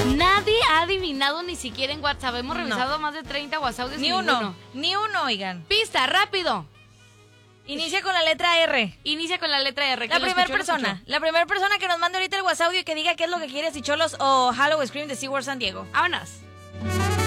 Nadie ha adivinado ni siquiera en WhatsApp. Hemos revisado más de 30 WhatsApp. Ni uno, oigan. Pista, rápido. Inicia con la letra R. Inicia con la letra R. La primera persona que nos mande ahorita el WhatsApp y que diga qué es lo que quiere, si Cholos o Hollow Scream de SeaWorld San Diego. Vámonos.